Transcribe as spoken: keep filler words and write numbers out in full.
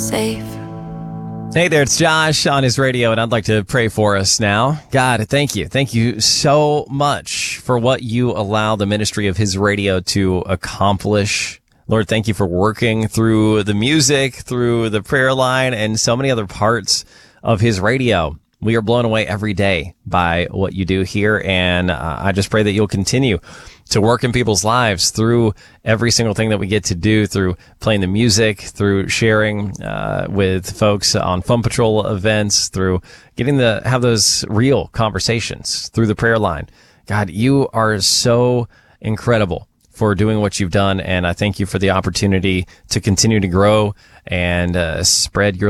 safe. Hey there, it's Josh on his radio, and I'd like to pray for us now. God, thank you. Thank you so much for what you allow the ministry of his radio to accomplish. Lord, thank you for working through the music, through the prayer line, and so many other parts of his radio. We are blown away every day by what you do here, and uh, I just pray that you'll continue to work in people's lives through every single thing that we get to do, through playing the music, through sharing uh, with folks on Fun Patrol events, through getting to have those real conversations, through the prayer line. God, you are so incredible for doing what you've done, and I thank you for the opportunity to continue to grow and uh, spread your